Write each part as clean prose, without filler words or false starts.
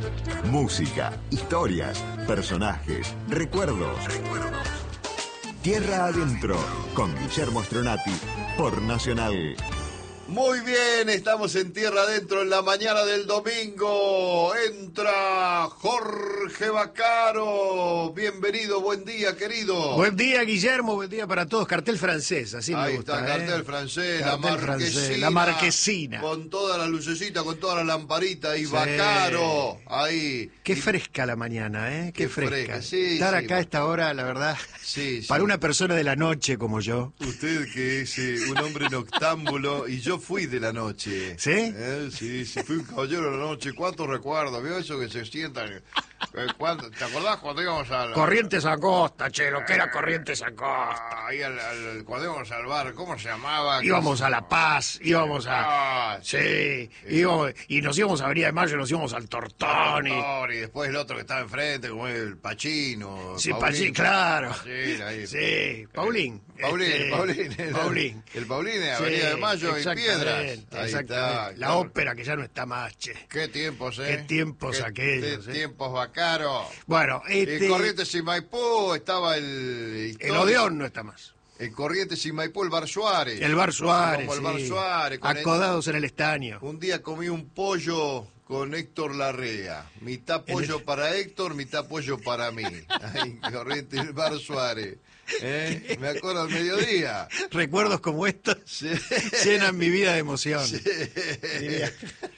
Música, historias, personajes, recuerdos. Tierra Adentro, con Guillermo Stronati, por Nacional. Muy bien, estamos en Tierra Adentro en la mañana del domingo. Entra Jorge Vaccaro. Bienvenido, buen día, querido. Buen día, Guillermo, buen día para todos. Cartel francés, así me gusta. Ahí está, cartel francés, Cartel la marquesina. Con todas las lucecitas, con toda la lamparita y Sí. Vaccaro. Ahí. Qué fresca la mañana, ¿eh? Qué fresca. Sí, Estar sí, acá a esta hora, la verdad, sí, para sí. una persona de la noche como yo. Usted que es un hombre noctámbulo y yo fui de la noche. ¿Sí? Sí, fui un caballero de la noche. ¿Cuántos recuerdos? ¿Vio eso que se sientan? ¿Te acordás cuando íbamos al... Corrientes Angosta, che, lo que era Corrientes Angosta. Ahí cuando íbamos al bar, ¿cómo se llamaba? Íbamos a La Paz, íbamos a... Sí, íbamos, y nos íbamos a Avenida de Mayo, nos íbamos al Tortoni. Y después el otro que estaba enfrente, como el Pachino. Sí, Pachín, claro. Pachín, ahí. Sí, Paulín. Paulín. El Paulín de Avenida de Mayo y Piedras. Ahí está. La ópera que ya no está más, che. Qué tiempos, Qué tiempos aquellos, Qué tiempos, Vaccaro. Bueno, En Corrientes y Maipú estaba el Odeón no está más. En Corrientes y Maipú, el Bar Suárez. El Bar Suárez, Como el Bar sí. Suárez. Acodados en el estaño. Un día comí un pollo con Héctor Larrea. Mitad pollo para Héctor, mitad pollo para mí. Ahí en Corrientes, el Bar Suárez. Me acuerdo al mediodía. Recuerdos como estos Sí. llenan mi vida de emoción. Sí. Diría.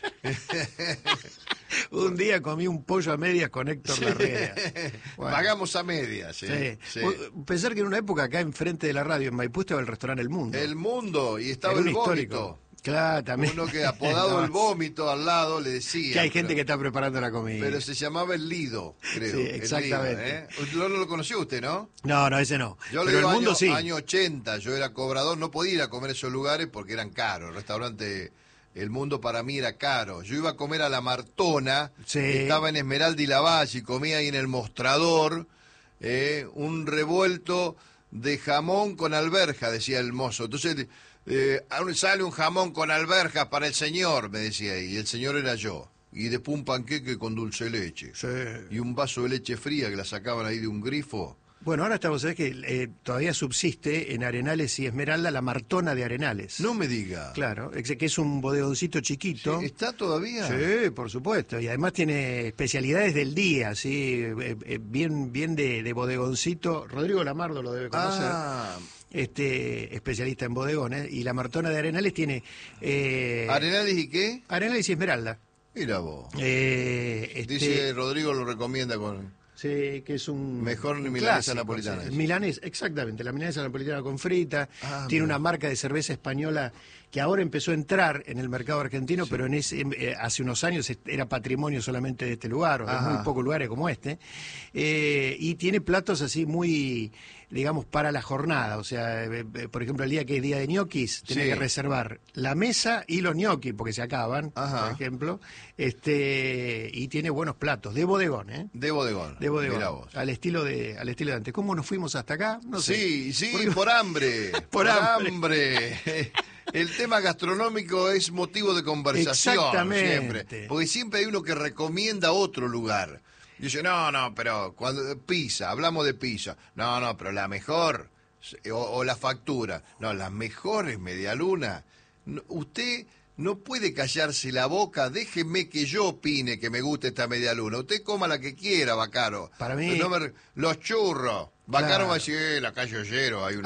Un día comí un pollo a medias con Héctor Larrea. Bueno. Pagamos a medias. Sí. Sí. Pensar que en una época acá enfrente de la radio en Maipú estaba el restaurante El Mundo. El Mundo, y estaba Era un el histórico. vómito. Claro, también. Uno que apodado No, el vómito al lado le decía. que hay gente que está preparando la comida. Pero se llamaba el Lido, creo. Sí, el exactamente. Lido, No lo conoció usted, ¿no? No, ese no. Yo le Pero digo El Mundo sí. año 80, yo era cobrador, no podía ir a comer esos lugares porque eran caros. El restaurante El Mundo para mí era caro. Yo iba a comer a La Martona, Sí. que estaba en Esmeralda y Lavalle, y comía ahí en el mostrador un revuelto de jamón con alberja, decía el mozo. Entonces, sale un jamón con alberjas para el señor, me decía, y el señor era yo. Y después un panqueque con dulce de leche. Sí. Y un vaso de leche fría que la sacaban ahí de un grifo. Bueno, ahora estamos, ¿sabés que todavía subsiste en Arenales y Esmeralda la Martona de Arenales? No me diga. Claro, que es un bodegoncito chiquito. Sí, ¿está todavía? Sí, por supuesto. Y además tiene especialidades del día, sí, bien de bodegoncito. Rodrigo Lamardo lo debe conocer. Ah, Especialista en bodegones. Y la Martona de Arenales tiene... ¿Arenales y qué? Arenales y Esmeralda. Mira vos. Dice Dice Rodrigo lo recomienda con... Sí, que es un... Mejor un milanesa clásico, napolitana. sí. Milanesa, exactamente, la milanesa napolitana con frita. Tiene una marca de cerveza española que ahora empezó a entrar en el mercado argentino, sí. Pero hace unos años era patrimonio solamente de este lugar, o de muy pocos lugares como este. Y tiene platos así muy, digamos, para la jornada. O sea, por ejemplo, el día que es día de ñoquis, tenés que reservar la mesa y los ñoquis, porque se acaban, por ejemplo. Y tiene buenos platos, de bodegón, ¿eh? De bodegón. De bodegón, Mirá vos. al estilo de antes. ¿Cómo nos fuimos hasta acá? No sé. Sí, por hambre. Por hambre. El tema gastronómico es motivo de conversación. Exactamente. Siempre. Porque siempre hay uno que recomienda otro lugar. Dice, no, pero cuando pizza, hablamos de pizza. No, pero la mejor, o la factura. No, las mejores medialunas. Usted no puede callarse la boca, déjeme que yo opine que me gusta esta medialuna. Usted coma la que quiera, Vaccaro. Para mí... Los churros. Vaccaro Claro. va a decir, la calle Ollero hay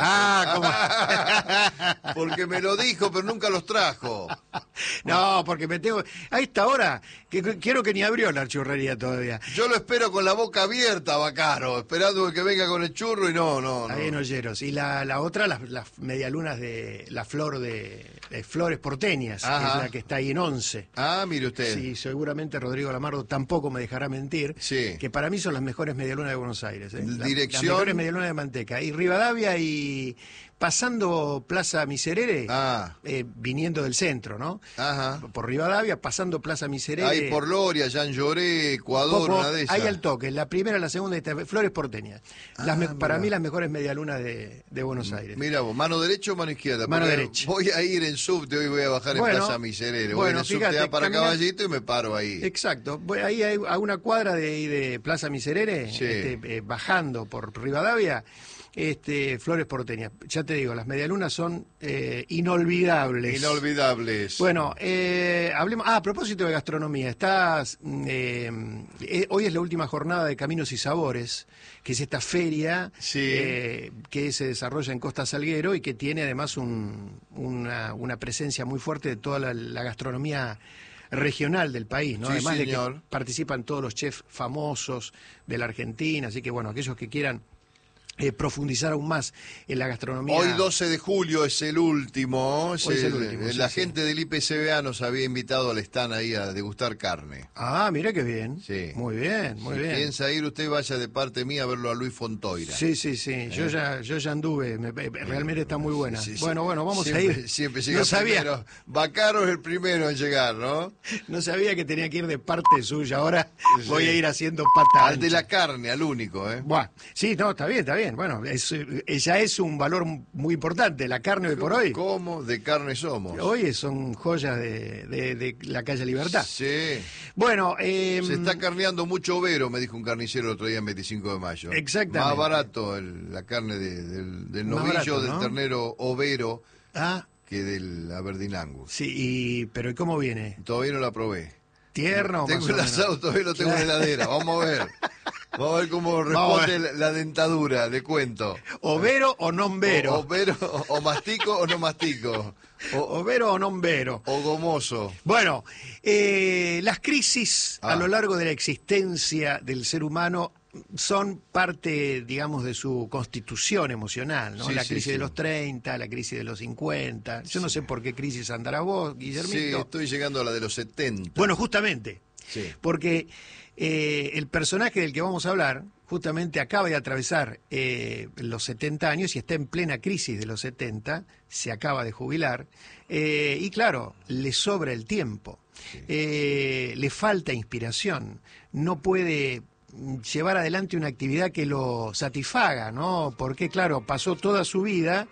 una... ¿Cómo? Porque me lo dijo, pero nunca los trajo. No, porque me tengo... A esta hora, quiero que ni abrió la churrería todavía. Yo lo espero con la boca abierta, Vaccaro, esperando que venga con el churro y no. Ahí en Olleros. Y la otra, las medialunas de la flor de Flores Porteñas, que es la que está ahí en 11. Ah, mire usted. Sí, seguramente Rodrigo Lamardo tampoco me dejará mentir. Sí. Que para mí son las mejores medialunas de Buenos Aires. Dirección. Las mejores medialunas de manteca. Y Rivadavia y pasando Plaza Miserere, Ah. viniendo del centro, ¿no? Ajá. Por Rivadavia, pasando Plaza Miserere. Ahí por Loria, Jean Lloré, Ecuador, poco, una de esas. ahí al toque, la primera, la segunda, Flores Porteñas. Para mí las mejores medialunas de Buenos Aires. Mira vos, ¿mano derecha o mano izquierda? Mano Porque derecha. Voy a ir en subte, hoy voy a bajar en Bueno, Plaza Miserere. Voy bueno, en el subte fíjate, A para caminar- Caballito y me paro ahí. Exacto. Ahí hay a una cuadra de Plaza Miserere, Sí. bajando por Rivadavia, Flores Porteñas. Ya te digo, las medialunas son inolvidables. Inolvidables. Bueno, hablemos. A propósito de gastronomía, hoy es la última jornada de Caminos y Sabores, que es esta feria Sí. que se desarrolla en Costa Salguero y que tiene además una presencia muy fuerte de toda la gastronomía regional del país, ¿no? Sí, Además de señor. que participan todos los chefs famosos de la Argentina, así que bueno, aquellos que quieran profundizar aún más en la gastronomía. Hoy 12 de julio es el último. Hoy es el último, La sí, gente del IPCBA nos había invitado al stand ahí a degustar carne. Ah, mira qué bien. Sí. Muy bien, muy Si bien. piensa ir, usted vaya de parte mía a verlo a Luis Fontoira. Sí, sí, sí. Yo ya anduve. Realmente está muy buena. Sí, sí. Bueno, vamos Siempre, a ir. Siempre llega No sabía, primero. Bacaro es el primero en llegar, ¿no? no sabía que tenía que ir de parte suya. Ahora Sí. voy a ir haciendo pata Al de ancha. la carne, al único, ¿eh? Buah. Sí, no, está bien, está bien. Bueno, ya es un valor muy importante. La carne hoy por hoy. ¿Cómo de carne somos? Hoy son joyas de la calle Libertad. Sí. Bueno, Se está carneando mucho overo, me dijo un carnicero el otro día en 25 de mayo. Exactamente. Más barato la carne del Más novillo, barato, del ¿no? ternero overo, Ah, que del Aberdeen Angus. sí, pero ¿y cómo viene? Todavía no la probé. ¿Tierno o Tengo más el o menos? asado, todavía lo tengo en la heladera. Vamos a ver. Vamos a ver cómo Vamos a responde la dentadura, le cuento. ¿Overo o non-vero? Overo, o mastico o no mastico. ¿Overo o non-vero? O gomoso. Bueno, las crisis a lo largo de la existencia del ser humano son parte, digamos, de su constitución emocional, ¿no? Sí, La sí, crisis sí. de los 30, la crisis de los 50. Yo no sé por qué crisis andarás vos, Sí, Guillermito. estoy llegando a la de los 70. Bueno, justamente, Sí. porque el personaje del que vamos a hablar justamente acaba de atravesar los 70 años y está en plena crisis de los 70, se acaba de jubilar, y claro, le sobra el tiempo, le falta inspiración, no puede llevar adelante una actividad que lo satisfaga, ¿no? Porque claro, pasó toda su vida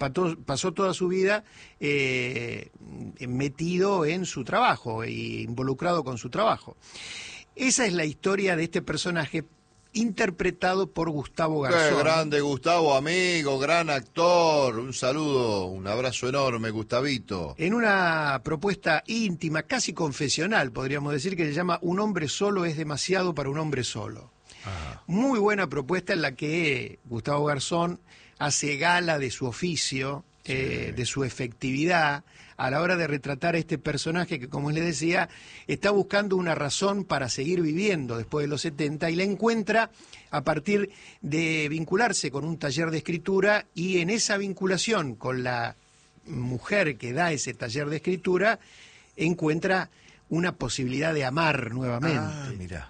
metido en su trabajo e involucrado con su trabajo. Esa es la historia de este personaje interpretado por Gustavo Qué Garzón. grande Gustavo, amigo, gran actor. Un saludo, un abrazo enorme, Gustavito. En una propuesta íntima, casi confesional, podríamos decir, que se llama Un hombre solo es demasiado para un hombre solo. Muy buena propuesta en la que Gustavo Garzón hace gala de su oficio, de su efectividad, a la hora de retratar a este personaje que, como les decía, está buscando una razón para seguir viviendo después de los 70 y la encuentra a partir de vincularse con un taller de escritura, y en esa vinculación con la mujer que da ese taller de escritura encuentra una posibilidad de amar nuevamente. Ah, mira.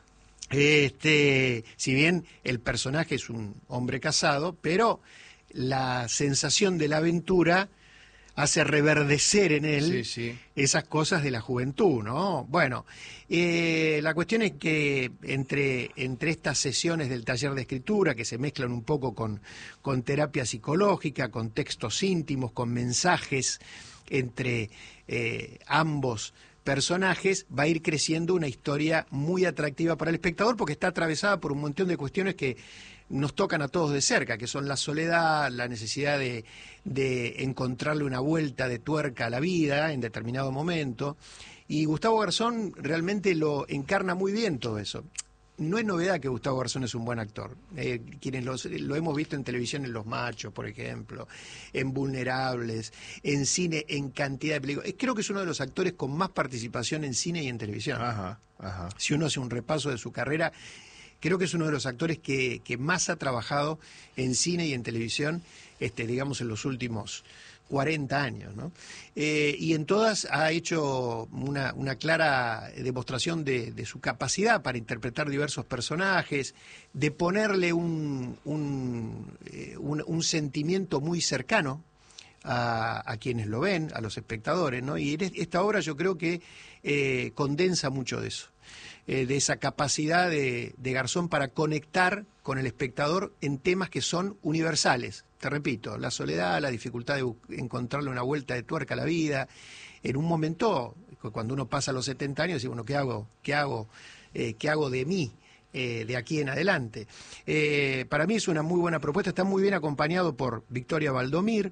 Si bien el personaje es un hombre casado, pero la sensación de la aventura hace reverdecer en él Sí, sí. esas cosas de la juventud, ¿no? Bueno, la cuestión es que entre estas sesiones del taller de escritura, que se mezclan un poco con terapia psicológica, con textos íntimos, con mensajes entre ambos personajes, va a ir creciendo una historia muy atractiva para el espectador, porque está atravesada por un montón de cuestiones que nos tocan a todos de cerca, que son la soledad, la necesidad de encontrarle una vuelta de tuerca a la vida en determinado momento, y Gustavo Garzón realmente lo encarna muy bien todo eso. No es novedad que Gustavo Garzón es un buen actor. Quienes lo hemos visto en televisión, en Los Machos, por ejemplo, en Vulnerables, en cine, en cantidad de películas. Creo que es uno de los actores con más participación en cine y en televisión. Ajá, ajá. Si uno hace un repaso de su carrera, creo que es uno de los actores que más ha trabajado en cine y en televisión, digamos, en los últimos 40 años, ¿no? Y en todas ha hecho una clara demostración de su capacidad para interpretar diversos personajes, de ponerle un sentimiento muy cercano a quienes lo ven, a los espectadores, ¿no? Y esta obra yo creo que condensa mucho de eso, de esa capacidad de Garzón para conectar con el espectador en temas que son universales. Te repito, la soledad, la dificultad de encontrarle una vuelta de tuerca a la vida. En un momento, cuando uno pasa los 70 años, dice, bueno, ¿qué hago de mí de aquí en adelante? Para mí es una muy buena propuesta, está muy bien acompañado por Victoria Valdomir,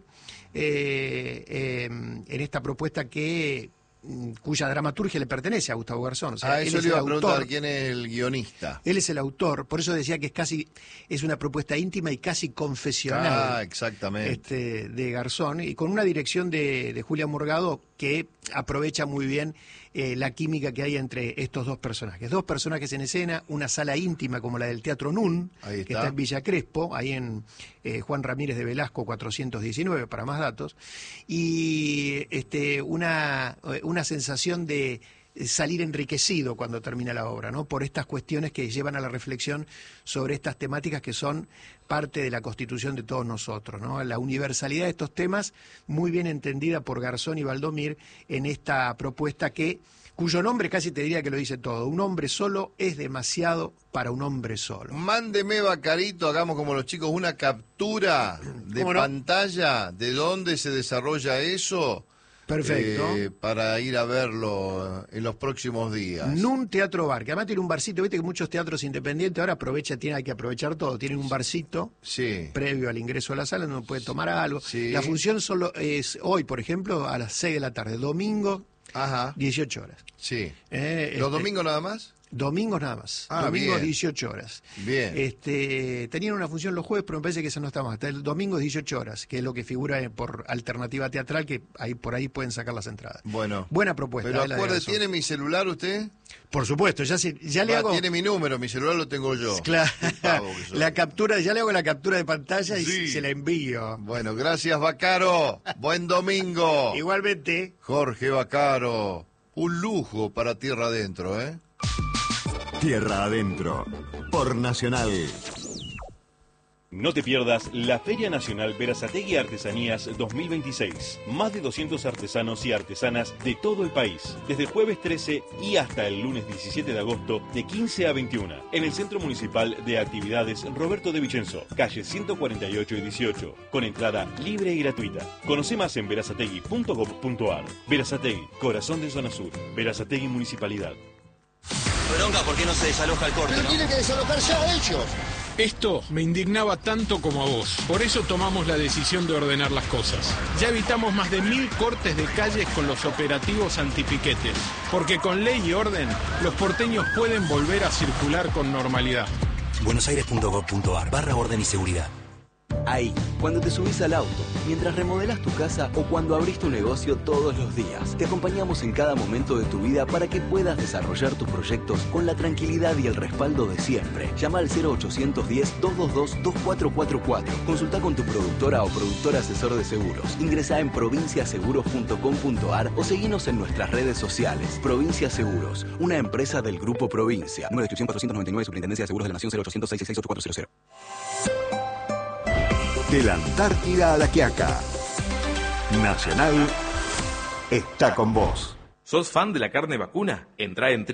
en esta propuesta cuya dramaturgia le pertenece a Gustavo Garzón. O sea, eso le iba a preguntar, ¿quién es el guionista? Él es el autor, por eso decía que es una propuesta íntima y casi confesional. Exactamente. De Garzón, y con una dirección de Julia Morgado que aprovecha muy bien la química que hay entre estos dos personajes en escena, una sala íntima como la del Teatro Nun, que está en Villa Crespo, ahí en Juan Ramírez de Velasco 419, para más datos, y una sensación de salir enriquecido cuando termina la obra, ¿no? Por estas cuestiones que llevan a la reflexión sobre estas temáticas que son parte de la constitución de todos nosotros, ¿no? La universalidad de estos temas, muy bien entendida por Garzón y Valdomir en esta propuesta cuyo nombre casi te diría que lo dice todo. Un hombre solo es demasiado para un hombre solo. Mándeme, Vacarito, hagamos como los chicos, una captura de pantalla de dónde se desarrolla eso. Perfecto. Para ir a verlo en los próximos días. Nun Teatro Bar, que además tiene un barcito, viste que muchos teatros independientes ahora hay que aprovechar todo, tienen un barcito previo al ingreso a la sala donde uno puede tomar algo. Sí. La función solo es hoy, por ejemplo, a las 6 de la tarde, domingo, 18 horas. Sí. ¿Los domingos nada más? Domingos nada más. Domingos, bien. 18 horas. Bien. Tenían una función los jueves, pero me parece que esa no está más. Hasta el domingo 18 horas, que es lo que figura por alternativa teatral, que por ahí pueden sacar las entradas. Bueno. Buena propuesta. Pero acuérdate, ¿tiene mi celular usted? Por supuesto, ya le hago... Tiene mi número, mi celular lo tengo yo. Claro. Ya le hago la captura de pantalla y se la envío. Bueno, gracias, Vaccaro. Buen domingo. Igualmente. Jorge Vaccaro. Un lujo para Tierra Adentro, ¿eh? Tierra Adentro, por Nacional. No te pierdas la Feria Nacional Berazategui Artesanías 2026. Más de 200 artesanos y artesanas de todo el país. Desde el jueves 13 y hasta el lunes 17 de agosto de 15 a 21. En el Centro Municipal de Actividades Roberto de Vicenzo, calle 148 y 18. Con entrada libre y gratuita. Conoce más en berazategui.gov.ar. Berazategui, corazón de Zona Sur. Berazategui Municipalidad. Bronca, ¿por qué no se desaloja el corte? Pero ¿no? tiene que desalojar ya ellos. Esto me indignaba tanto como a vos. Por eso tomamos la decisión de ordenar las cosas. Ya evitamos más de 1000 cortes de calles con los operativos antipiquetes. Porque con ley y orden, los porteños pueden volver a circular con normalidad. buenosaires.gov.ar/orden y seguridad. Ahí, cuando te subís al auto, mientras remodelás tu casa o cuando abrís tu negocio todos los días, te acompañamos en cada momento de tu vida para que puedas desarrollar tus proyectos con la tranquilidad y el respaldo de siempre. Llama al 0810-222-2444. Consulta con tu productora o productor asesor de seguros. Ingresá en provinciaseguros.com.ar o seguinos en nuestras redes sociales. Provincia Seguros, una empresa del Grupo Provincia. Número de inscripción 499, Superintendencia de Seguros de la Nación, 0800-666-8400. De la Antártida a la Quiaca, Nacional está con vos. ¿Sos fan de la carne vacuna? Entrá en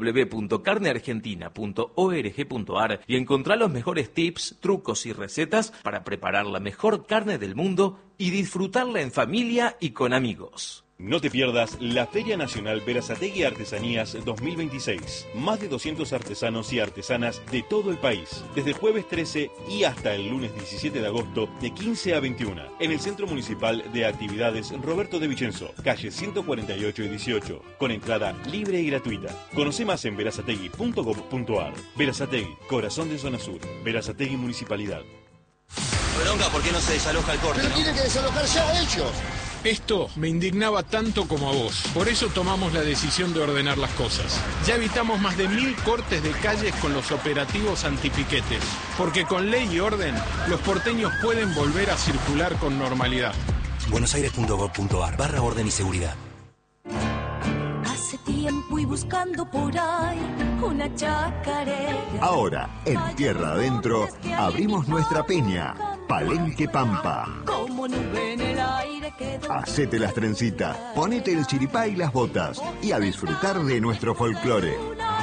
www.carneargentina.org.ar y encontrá los mejores tips, trucos y recetas para preparar la mejor carne del mundo y disfrutarla en familia y con amigos. No te pierdas la Feria Nacional Berazategui Artesanías 2026. Más de 200 artesanos y artesanas de todo el país. Desde el jueves 13 y hasta el lunes 17 de agosto de 15 a 21. En el Centro Municipal de Actividades Roberto de Vicenzo, calle 148 y 18. Con entrada libre y gratuita. Conoce más en berazategui.gov.ar. Berazategui, corazón de Zona Sur. Berazategui Municipalidad. Bronca, ¿por qué no se desaloja el corte? Pero ¿no? tiene que desalojar ya ellos. Esto me indignaba tanto como a vos. Por eso tomamos la decisión de ordenar las cosas. Ya evitamos más de 1000 cortes de calles con los operativos antipiquetes. Porque con ley y orden, los porteños pueden volver a circular con normalidad. buenosaires.gov.ar/orden y seguridad. Hace tiempo y buscando por ahí una chacarera. Ahora, en Tierra Adentro, abrimos nuestra peña, Palenque Pampa. Como nube en el aire quedó. Hacete las trencitas, ponete el chiripá y las botas y a disfrutar de nuestro folclore.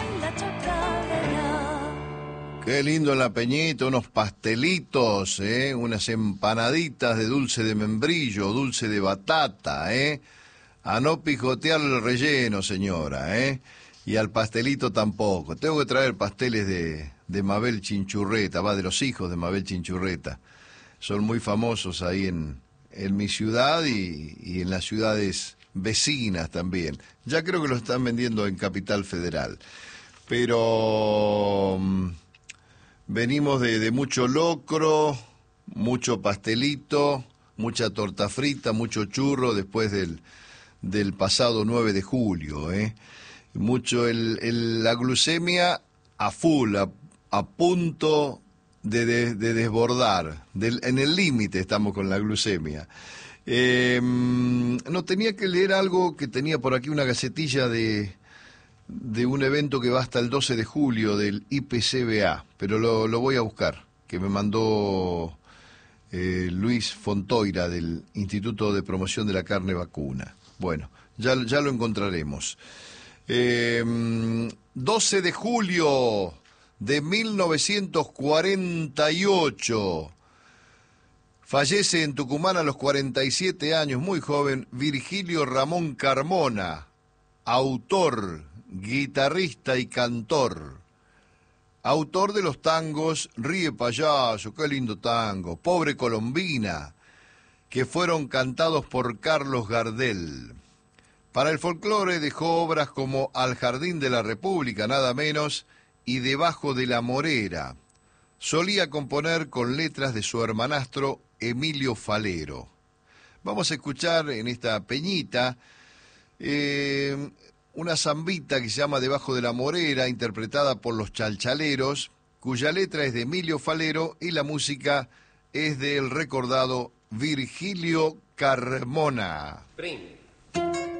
Qué lindo en la peñita, unos pastelitos, unas empanaditas de dulce de membrillo, dulce de batata, A no pijotear el relleno, señora, Y al pastelito tampoco. Tengo que traer pasteles de Mabel Chinchurreta, de los hijos de Mabel Chinchurreta. Son muy famosos ahí en mi ciudad y en las ciudades vecinas también. Ya creo que lo están vendiendo en Capital Federal. Pero venimos de mucho locro, mucho pastelito, mucha torta frita, mucho churro después del pasado 9 de julio, Mucho la glucemia a full, a punto de desbordar. En el límite estamos con la glucemia. No, tenía que leer algo que tenía por aquí, una gacetilla de un evento que va hasta el 12 de julio del IPCBA, pero lo voy a buscar, que me mandó Luis Fontoira del Instituto de Promoción de la Carne Vacuna. Bueno, ya lo encontraremos. 12 de julio de 1948. Fallece en Tucumán a los 47 años, muy joven, Virgilio Ramón Carmona, autor, guitarrista y cantor. Autor de los tangos Ríe Payaso, qué lindo tango, Pobre Colombina, que fueron cantados por Carlos Gardel. Para el folclore dejó obras como Al Jardín de la República, nada menos, y Debajo de la Morera. Solía componer con letras de su hermanastro Emilio Falero. Vamos a escuchar en esta peñita una zambita que se llama Debajo de la Morera, interpretada por los Chalchaleros, cuya letra es de Emilio Falero y la música es del recordado Virgilio Carmona. Brindis.